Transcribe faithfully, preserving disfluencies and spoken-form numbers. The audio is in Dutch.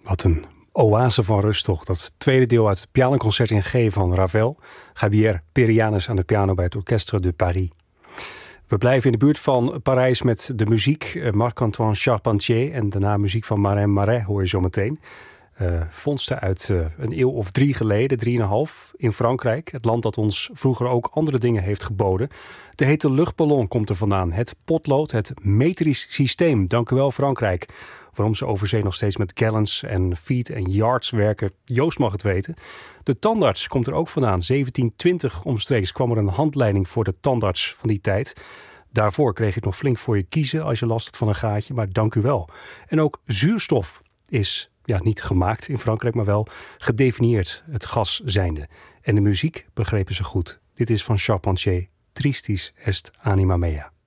Wat een oase van rust toch. Dat tweede deel uit het pianoconcert in G van Ravel. Javier Perianes aan de piano bij het Orchestre de Paris. We blijven in de buurt van Parijs met de muziek. Marc-Antoine Charpentier en daarna muziek van Marin Marais hoor je zo meteen. Uh, vondsten uit uh, een eeuw of drie geleden, drieënhalf, in Frankrijk. Het land dat ons vroeger ook andere dingen heeft geboden. De hete luchtballon komt er vandaan. Het potlood, het metrisch systeem. Dank u wel Frankrijk. Waarom ze over zee nog steeds met gallons en feet en yards werken, Joost mag het weten. De tandarts komt er ook vandaan. zeventien twintig omstreeks kwam er een handleiding voor de tandarts van die tijd. Daarvoor kreeg je het nog flink voor je kiezen als je last had van een gaatje, maar dank u wel. En ook zuurstof is ja, niet gemaakt in Frankrijk, maar wel gedefinieerd, het gas zijnde. En de muziek begrepen ze goed. Dit is van Charpentier, Tristis est anima mea.